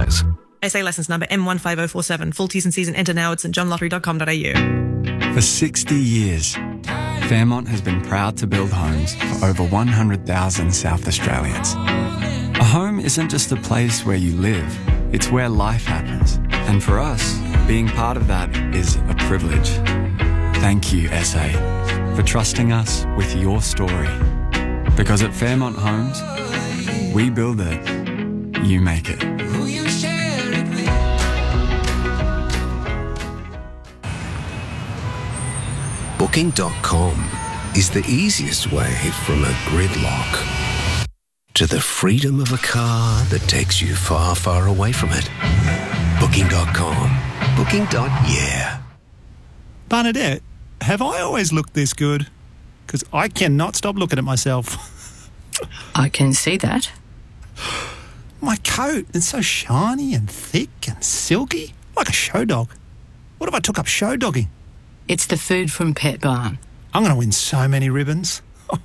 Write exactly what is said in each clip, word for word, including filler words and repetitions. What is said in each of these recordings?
applies. S A licence number M one five oh four seven. Full T's and C's and enter now at st john lottery dot com dot a u. For sixty years, Fairmont has been proud to build homes for over one hundred thousand South Australians. A home isn't just a place where you live, it's where life happens. And for us, being part of that is a privilege. Thank you, S A, for trusting us with your story. Because at Fairmont Homes, we build it, you make it. Booking dot com is the easiest way from a gridlock to the freedom of a car that takes you far, far away from it. Booking dot com. Booking. Yeah. Bernadette, have I always looked this good? Because I cannot stop looking at myself. I can see that. My coat, it's so shiny and thick and silky, like a show dog. What if I took up show dogging? It's the food from Pet Barn. I'm going to win so many ribbons.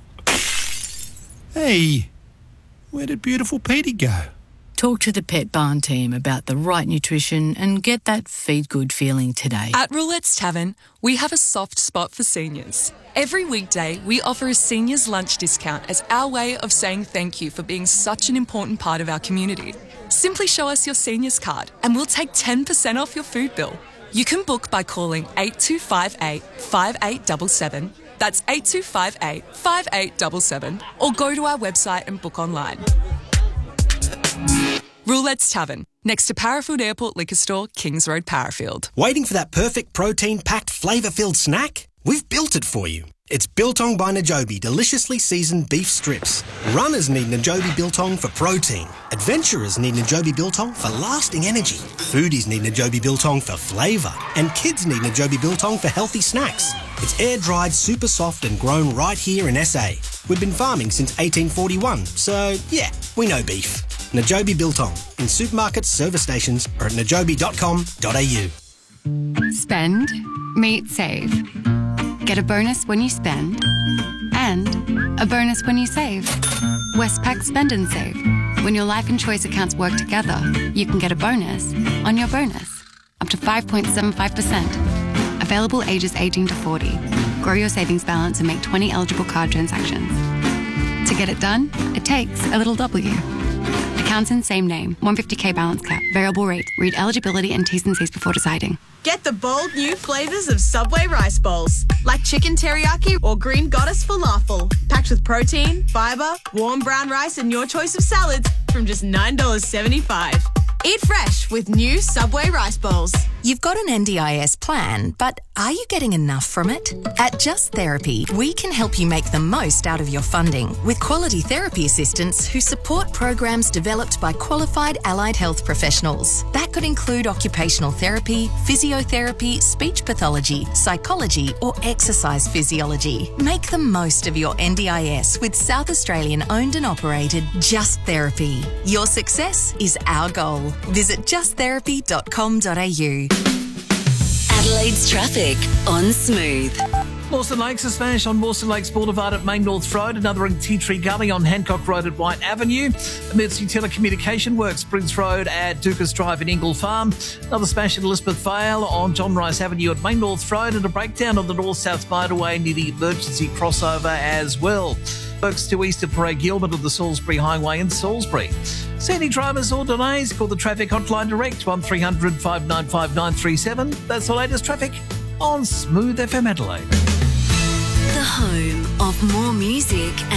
Hey, where did beautiful Petey go? Talk to the Pet Barn team about the right nutrition and get that feed good feeling today. At Roulette's Tavern, we have a soft spot for seniors. Every weekday, we offer a seniors lunch discount as our way of saying thank you for being such an important part of our community. Simply show us your seniors card and we'll take ten percent off your food bill. You can book by calling eight two five eight, five eight seven seven. That's eight two five eight, five eight seven seven. Or go to our website and book online. Roulette's Tavern, next to Parafield Airport Liquor Store, Kings Road, Parafield. Waiting for that perfect protein-packed, flavour-filled snack? We've built it for you. It's Biltong by Najobi deliciously seasoned beef strips. Runners need Najobi Biltong for protein. Adventurers need Najobi Biltong for lasting energy. Foodies need Najobi Biltong for flavour. And kids need Najobi Biltong for healthy snacks. It's air-dried, super soft and grown right here in S A. We've been farming since eighteen forty-one, so yeah, we know beef. Najobi Biltong in supermarkets, service stations or at najobi dot com dot a u. Spend, meet, save. Get a bonus when you spend and a bonus when you save. Westpac Spend and Save. When your life and choice accounts work together, you can get a bonus on your bonus. Up to five point seven five percent. Available ages eighteen to forty. Grow your savings balance and make twenty eligible card transactions. To get it done, it takes a little W. Accounts in same name. one hundred fifty k balance cap. Variable rate. Read eligibility and T's and C's before deciding. Get the bold new flavours of Subway rice bowls, like chicken teriyaki or green goddess falafel, packed with protein, fibre, warm brown rice and your choice of salads from just nine dollars seventy-five. Eat fresh with new Subway rice bowls. You've got an N D I S plan, but are you getting enough from it? At Just Therapy, we can help you make the most out of your funding with quality therapy assistants who support programs developed by qualified allied health professionals. That could include occupational therapy, physiotherapy, speech pathology, psychology, or exercise physiology. Make the most of your N D I S with South Australian owned and operated Just Therapy. Your success is our goal. Visit just therapy dot com dot a u. Adelaide's traffic on Smooth. Mawson Lakes, a smash on Mawson Lakes Boulevard at Main North Road, another in Tea Tree Gully on Hancock Road at White Avenue, emergency telecommunication works, Prince Road at Dukas Drive in Ingle Farm, another smash at Elizabeth Vale on John Rice Avenue at Main North Road, and a breakdown on the North-South Motorway near the emergency crossover as well. Works to east of Parade Gilbert of the Salisbury Highway in Salisbury. See any drivers or delays? Call the traffic hotline direct, one three hundred, five nine five, nine three seven. That's the latest traffic on Smooth F M Adelaide. The home of more music